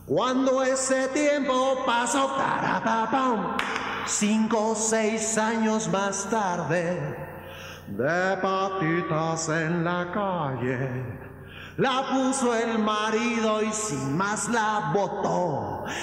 Cuando ese tiempo pasó, carapapam, 5 o 6 años más tarde, de patitas en la calle, la puso el marido y sin más la botó.